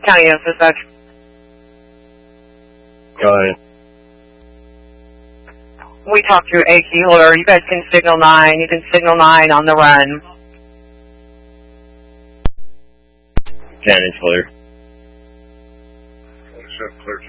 County dispatch. Go ahead. We talked to a healer. You guys can signal 9. You can signal 9 on the run. 10 is clear. Clear